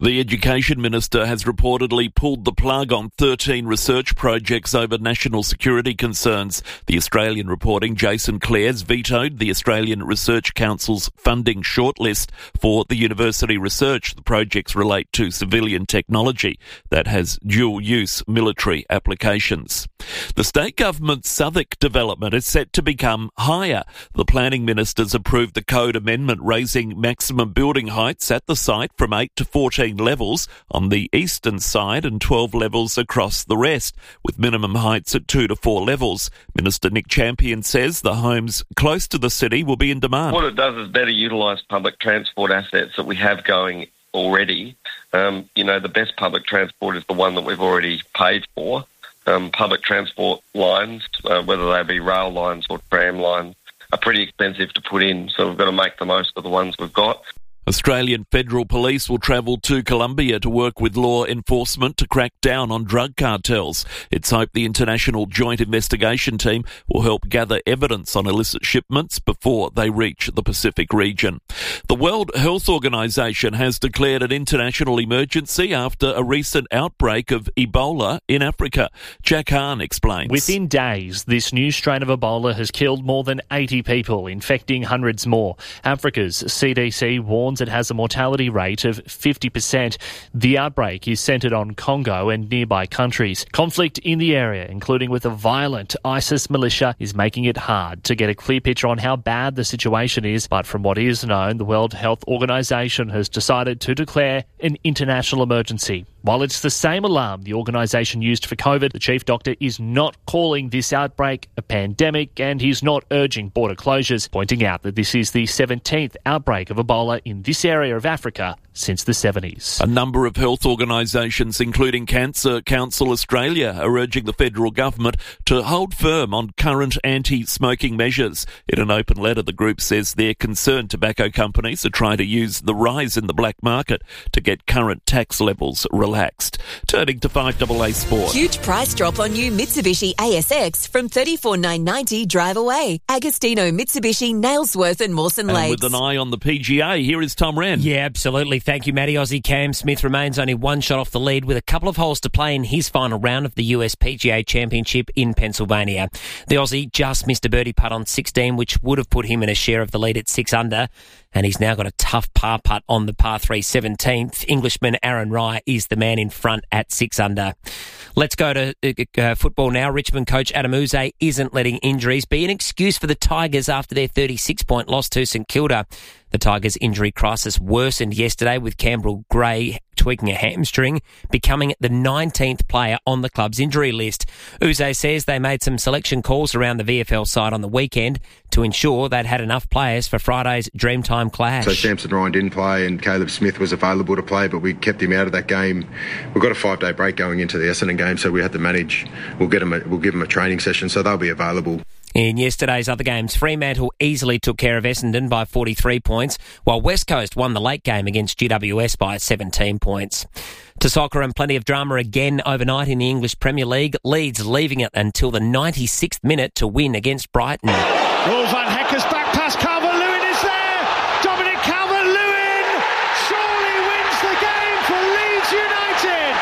The Education Minister has reportedly pulled the plug on thirteen research projects over national security concerns. The Australian reporting Jason Clares vetoed the Australian Research Council's funding shortlist for the university research. The projects relate to civilian technology that has dual-use military applications. The state government's Southwark development is set to become higher. The planning ministers approved the code amendment raising maximum building heights at the site from eight to fourteen levels on the eastern side and twelve levels across the rest, with minimum heights at two to four levels. Minister Nick Champion says the homes close to the city will be in demand. What it does is better utilise public transport assets that we have going already. Um, you know, the best public transport is the one that we've already paid for. Um, public transport lines, uh, whether they be rail lines or tram lines, are pretty expensive to put in, so we've got to make the most of the ones we've got. Australian Federal Police will travel to Colombia to work with law enforcement to crack down on drug cartels. It's hoped the International Joint Investigation Team will help gather evidence on illicit shipments before they reach the Pacific region. The World Health Organization has declared an international emergency after a recent outbreak of Ebola in Africa. Jack Hahn explains. Within days, this new strain of Ebola has killed more than eighty people, infecting hundreds more. Africa's C D C warns it has a mortality rate of fifty percent. The outbreak is centred on Congo and nearby countries. Conflict in the area, including with a violent ISIS militia, is making it hard to get a clear picture on how bad the situation is. But from what is known, the World Health Organization has decided to declare an international emergency. While it's the same alarm the organisation used for COVID, the chief doctor is not calling this outbreak a pandemic, and he's not urging border closures, pointing out that this is the seventeenth outbreak of Ebola in this area of Africa since the seventies. A number of health organisations, including Cancer Council Australia, are urging the federal government to hold firm on current anti-smoking measures. In an open letter, the group says they're concerned tobacco companies are trying to use the rise in the black market to get current tax levels relaxed. Turning to five A A Sport. Huge price drop on new Mitsubishi A S X from thirty-four thousand nine hundred ninety dollars drive away. Agostino Mitsubishi, Nailsworth and Mawson And Lakes. with an eye on the P G A, here is Tom Wren. Yeah, absolutely. Thank you, Matty. Aussie Cam Smith remains only one shot off the lead with a couple of holes to play in his final round of the U S P G A Championship in Pennsylvania. The Aussie just missed a birdie putt on sixteen, which would have put him in a share of the lead at six under. And he's now got a tough par putt on the par three seventeenth. Englishman Aaron Rye is the man in front at six under. Let's go to uh, football now. Richmond coach Adam Uze isn't letting injuries be an excuse for the Tigers after their thirty-six point loss to St Kilda. The Tigers' injury crisis worsened yesterday with Campbell Gray tweaking a hamstring, becoming the nineteenth player on the club's injury list. Uze says they made some selection calls around the V F L side on the weekend to ensure they'd had enough players for Friday's Dreamtime clash. So Samson Ryan didn't play and Caleb Smith was available to play, but we kept him out of that game. We've got a five-day break going into the Essendon game, so we had to manage. We'll get them. A, we'll give them a training session, so they'll be available. In yesterday's other games, Fremantle easily took care of Essendon by forty-three points, while West Coast won the late game against G W S by seventeen points. To soccer, and plenty of drama again overnight in the English Premier League. Leeds leaving it until the ninety-sixth minute to win against Brighton. Raul van Hecker's back pass, Calvert-Lewin is there! Dominic Calvert-Lewin surely wins the game for Leeds United!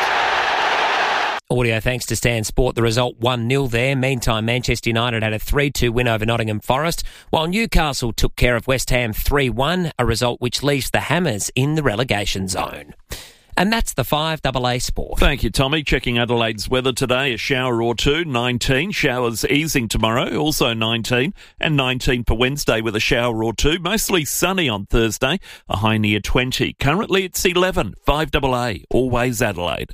Audio thanks to Stan Sport. The result one nil there. Meantime, Manchester United had a three two win over Nottingham Forest, while Newcastle took care of West Ham three one, a result which leaves the Hammers in the relegation zone. And that's the five A A Sport. Thank you, Tommy. Checking Adelaide's weather today, a shower or two, nineteen. Showers easing tomorrow, also nineteen. And nineteen for Wednesday with a shower or two. Mostly sunny on Thursday, a high near twenty. Currently it's eleven. five A A, always Adelaide.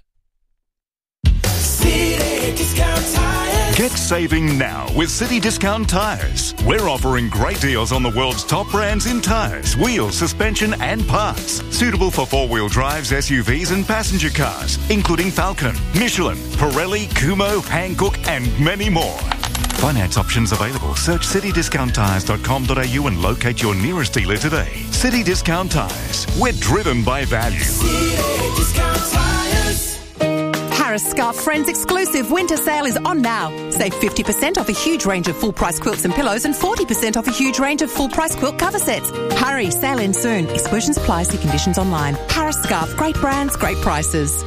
Get saving now with City Discount Tyres. We're offering great deals on the world's top brands in tyres, wheels, suspension and parts. Suitable for four-wheel drives, S U Vs and passenger cars, including Falcon, Michelin, Pirelli, Kumho, Hankook and many more. Finance options available. Search city discount tyres dot com dot a u and locate your nearest dealer today. City Discount Tyres. We're driven by value. City Discount Tyres. Harris Scarf Friends exclusive winter sale is on now. Save fifty percent off a huge range of full-price quilts and pillows and forty percent off a huge range of full-price quilt cover sets. Hurry, sale ends soon. Exclusions apply. See conditions online. Harris Scarf, great brands, great prices.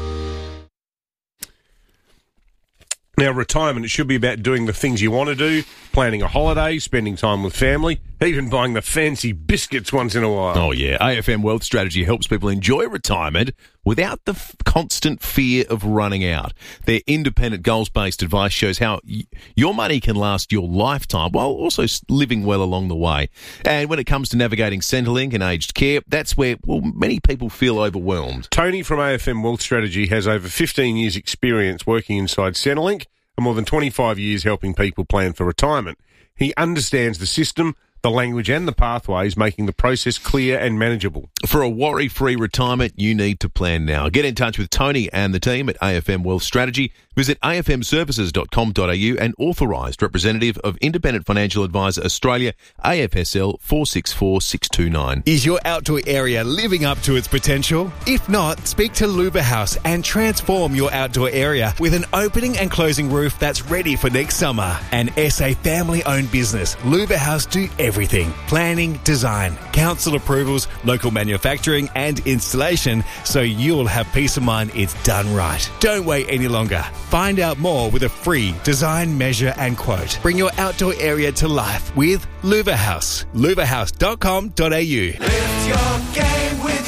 Now, retirement, it should be about doing the things you want to do, planning a holiday, spending time with family, even buying the fancy biscuits once in a while. Oh, yeah. A F M Wealth Strategy helps people enjoy retirement without the f- constant fear of running out. Their independent goals-based advice shows how y- your money can last your lifetime while also s- living well along the way. And when it comes to navigating Centrelink and aged care, that's where, well, many people feel overwhelmed. Tony from A F M Wealth Strategy has over fifteen years' experience working inside Centrelink and more than twenty-five years helping people plan for retirement. He understands the system, the language and the pathways, making the process clear and manageable. For a worry-free retirement, you need to plan now. Get in touch with Tony and the team at A F M Wealth Strategy. Visit a f m services dot com dot a u and authorised representative of Independent Financial Advisor Australia, A F S L four six four six two nine. Is your outdoor area living up to its potential? If not, speak to Luva House and transform your outdoor area with an opening and closing roof that's ready for next summer. An S A family-owned business, Luva House do everything. Planning, design, council approvals, local manufacturing and installation, so you'll have peace of mind it's done right. Don't wait any longer. Find out more with a free design, measure and quote. Bring your outdoor area to life with Luva House. luva house dot com dot a u. Lift your game with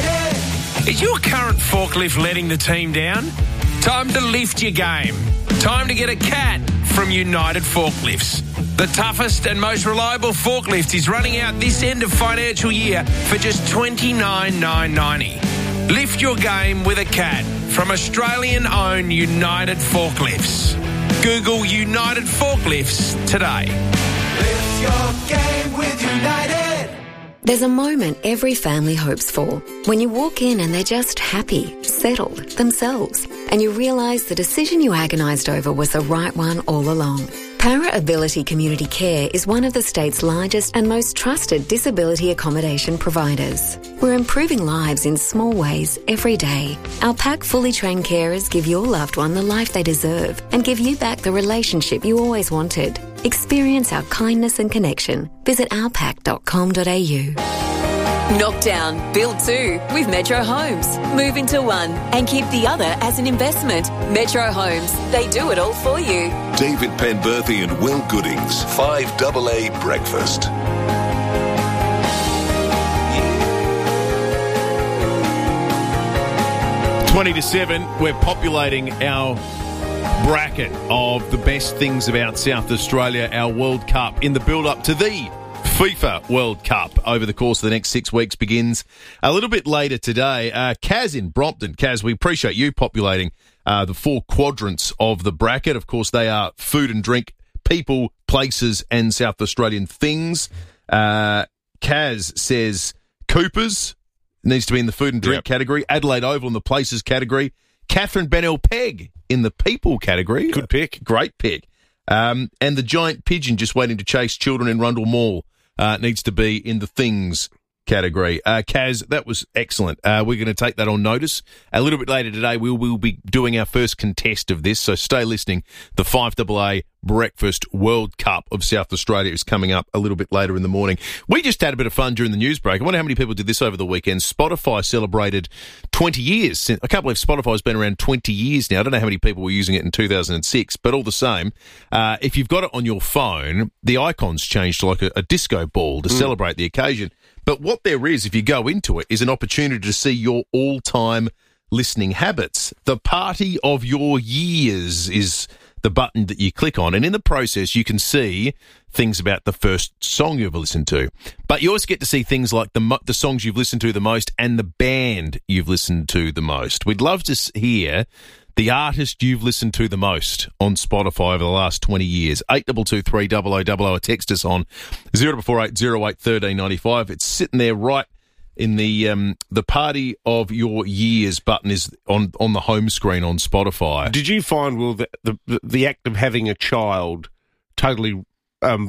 United. Is your current forklift letting the team down? Time to lift your game. Time to get a cat from United Forklifts. The toughest and most reliable forklift is running out this end of financial year for just twenty-nine thousand nine hundred ninety dollars. Lift your game with a cat from Australian-owned United Forklifts. Google United Forklifts today. Lift your game with United. There's a moment every family hopes for. When you walk in and they're just happy, settled, themselves, and you realise the decision you agonised over was the right one all along. Para Ability Community Care is one of the state's largest and most trusted disability accommodation providers. We're improving lives in small ways every day. Our PAC fully trained carers give your loved one the life they deserve and give you back the relationship you always wanted. Experience our kindness and connection. Visit our pac dot com dot a u. Knock down, build two with Metro Homes. Move into one and keep the other as an investment. Metro Homes, they do it all for you. David Penberthy and Will Goodings, five double A Breakfast. twenty to seven, we're populating our bracket of the best things about South Australia, our World Cup, in the build-up to the FIFA World Cup over the course of the next six weeks begins a little bit later today. Uh, Kaz in Brompton. Kaz, we appreciate you populating uh, the four quadrants of the bracket. Of course, they are food and drink, people, places, and South Australian things. Uh, Kaz says Coopers needs to be in the food and drink yep. category. Adelaide Oval in the places category. Catherine Bennell Pegg in the people category. Good pick. Great pick. Um, and the giant pigeon just waiting to chase children in Rundle Mall uh, needs to be in the things category. Uh, Kaz, that was excellent. Uh, we're going to take that on notice. A little bit later today, we will be doing our first contest of this, so stay listening. The five double A Breakfast World Cup of South Australia is coming up a little bit later in the morning. We just had a bit of fun during the news break. I wonder how many people did this over the weekend. Spotify celebrated twenty years. Since, I can't believe Spotify's been around twenty years now. I don't know how many people were using it in two thousand six, but all the same, uh, if you've got it on your phone, the icon's changed to like a, a disco ball to mm. celebrate the occasion. But what there is, if you go into it, is an opportunity to see your all-time listening habits. The party of your years is the button that you click on, and in the process you can see things about the first song you've listened to. But you also get to see things like the mo- the songs you've listened to the most and the band you've listened to the most. We'd love to hear the artist you've listened to the most on Spotify over the last twenty years. eight two two three double oh double oh or text us on zero four eight zero eight one three nine five. It's sitting there right in the um, the party of your years button is on, on the home screen on Spotify. Did you find, Will, that the, the, the act of having a child totally um,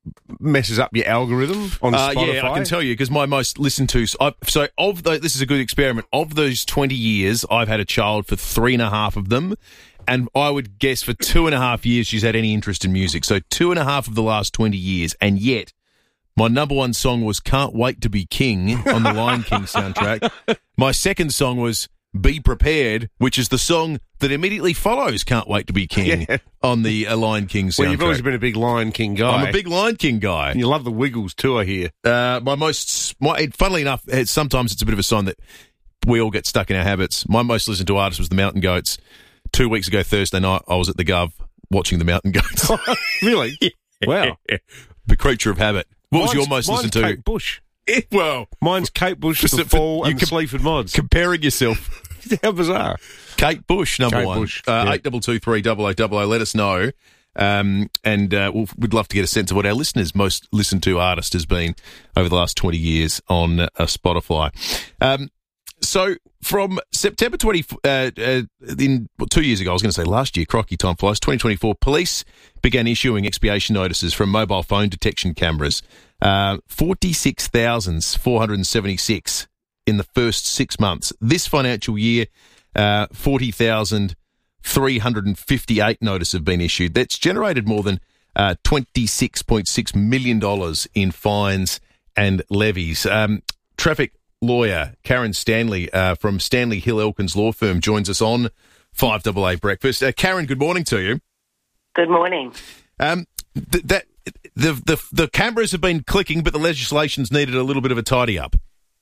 messes up your algorithm on Uh, Spotify? yeah, I can tell you because my most listened to. I, so of the, this is a good experiment. Of those twenty years, I've had a child for three and a half of them, and I would guess for two and a half years she's had any interest in music. So two and a half of the last twenty years, and yet my number one song was "Can't Wait to Be King" on the Lion King soundtrack. My second song was "Be Prepared," which is the song that immediately follows "Can't Wait to Be King" yeah. on the uh, Lion King soundtrack. Well, you've always been a big Lion King guy. I'm a big Lion King guy. And you love the Wiggles too, I hear. Uh, my most, my, funnily enough, it's, sometimes it's a bit of a sign that we all get stuck in our habits. My most listened to artist was the Mountain Goats. Two weeks ago, Thursday night, I was at the Gov watching the Mountain Goats. Really? Yeah. Wow. The creature of habit. What mine's, was your most mine's listened to? Kate Bush. Yeah, well, mine's Kate Bush, The Fall, and the Sleaford Mods. Comparing yourself. How bizarre. Kate Bush, number Kate one. Bush, uh, yeah. eight two two three double eight double eight. Let us know. Um, and uh, we'll, we'd love to get a sense of what our listeners' most listened to artist has been over the last twenty years on uh, Spotify. Um, so from September twenty, uh, uh, in well, two years ago, I was going to say last year, crocky time flies, twenty twenty-four, police began issuing expiation notices from mobile phone detection cameras. Uh, forty-six thousand four hundred seventy-six in the first six months. This financial year, uh, forty thousand three hundred fifty-eight notices have been issued. That's generated more than uh, twenty-six point six million dollars in fines and levies. Um, traffic lawyer Karen Stanley uh, from Stanley Hill Elkins Law Firm joins us on five double A Breakfast. Uh, Karen, good morning to you. Good morning. Um, th- that the, the the cameras have been clicking, but the legislation's needed a little bit of a tidy up.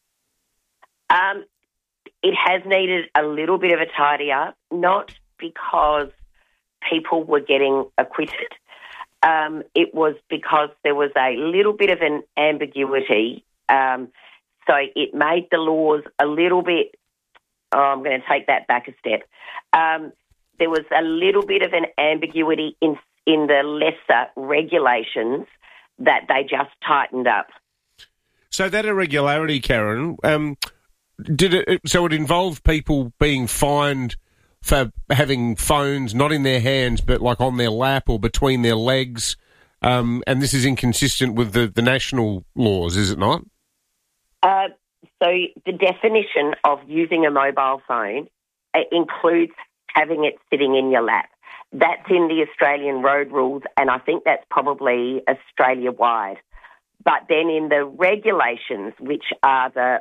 Um, it has needed a little bit of a tidy up, not because people were getting acquitted. Um, it was because there was a little bit of an ambiguity. Um, so it made the laws a little bit, oh, I'm going to take that back a step. Um, there was a little bit of an ambiguity in in the lesser regulations that they just tightened up. So that irregularity, Karen, um, did it? So it involved people being fined for having phones not in their hands, but like on their lap or between their legs, um, and this is inconsistent with the, the national laws, is it not? Uh, so the definition of using a mobile phone uh, includes having it sitting in your lap. That's in the Australian road rules, and I think that's probably Australia-wide. But then in the regulations, which are the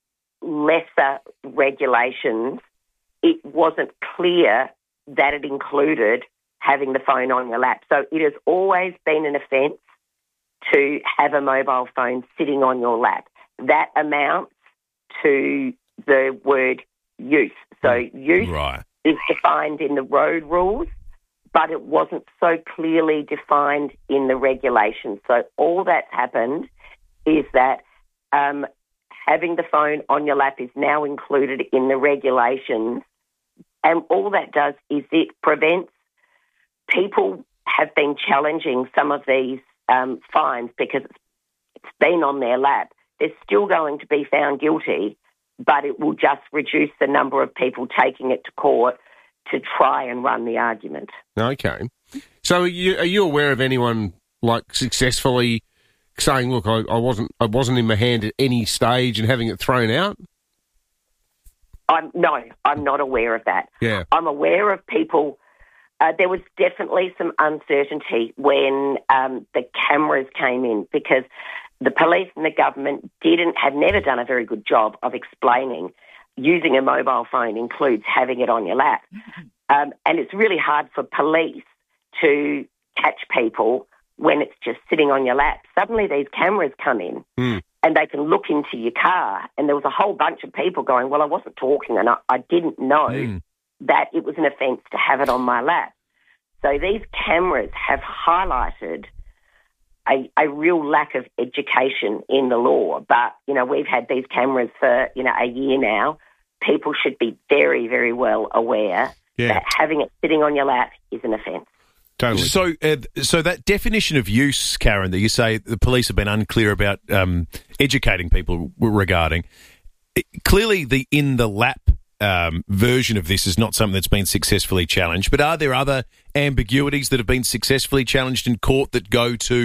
lesser regulations, it wasn't clear that it included having the phone on your lap. So it has always been an offence to have a mobile phone sitting on your lap. That amounts to the word use. So use right. is defined in the road rules, but it wasn't so clearly defined in the regulations. So all that's happened is that um, having the phone on your lap is now included in the regulations, and all that does is it prevents people have been challenging some of these um, fines because it's been on their lap. They're still going to be found guilty, but it will just reduce the number of people taking it to court to try and run the argument. Okay. So are you, are you aware of anyone like successfully saying, look, I, I wasn't I wasn't in my hand at any stage and having it thrown out? I'm, no, I'm not aware of that. Yeah. I'm aware of people. Uh, there was definitely some uncertainty when um, the cameras came in because the police and the government didn't have never done a very good job of explaining using a mobile phone includes having it on your lap. Um, and it's really hard for police to catch people when it's just sitting on your lap. Suddenly these cameras come in mm. and they can look into your car. And there was a whole bunch of people going, well, I wasn't talking and I, I didn't know mm. that it was an offence to have it on my lap. So these cameras have highlighted a, a real lack of education in the law. But, you know, we've had these cameras for, you know, a year now. People should be very, very well aware yeah. that having it sitting on your lap is an offence. Totally. So, uh, so that definition of use, Karen, that you say the police have been unclear about um, educating people regarding, it, clearly the in the lap um, version of this is not something that's been successfully challenged. But are there other ambiguities that have been successfully challenged in court that go to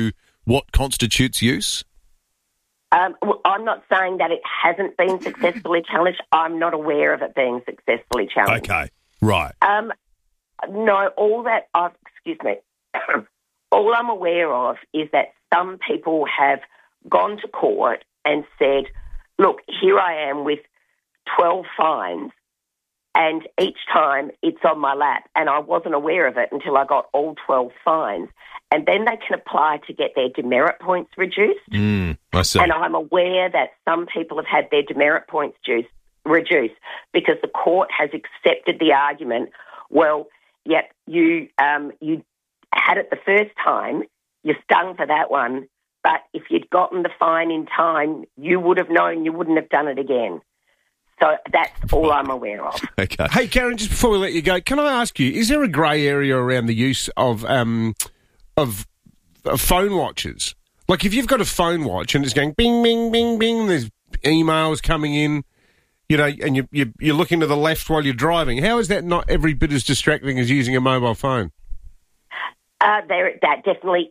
what constitutes use? Um, well, I'm not saying that it hasn't been successfully challenged. I'm not aware of it being successfully challenged. Okay, right. Um, no, all that I've, excuse me, all I'm aware of is that some people have gone to court and said, look, here I am with twelve fines, and each time it's on my lap, and I wasn't aware of it until I got all twelve fines. And then they can apply to get their demerit points reduced. Mm, I see. And I'm aware that some people have had their demerit points juice, reduced because the court has accepted the argument, well, yep, you um, you had it the first time, you're stung for that one, but if you'd gotten the fine in time, you would have known you wouldn't have done it again. So that's all I'm aware of. Okay. Hey, Karen, just before we let you go, can I ask you, is there a grey area around the use of um, of, of phone watches? Like if you've got a phone watch and it's going bing, bing, bing, bing, and there's emails coming in, you know, and you, you, you're looking to the left while you're driving, how is that not every bit as distracting as using a mobile phone? Uh, there, that definitely